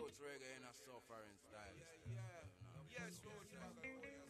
Roots reggae in a suffering style. Yes, Lord.